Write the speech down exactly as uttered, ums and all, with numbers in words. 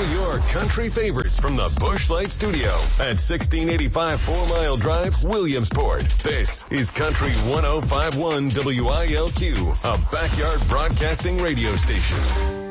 all your country favorites from the Busch Light Studio at sixteen eighty-five Four Mile Drive, Williamsport. This is Country one oh five point one W I L Q, a backyard broadcasting radio station.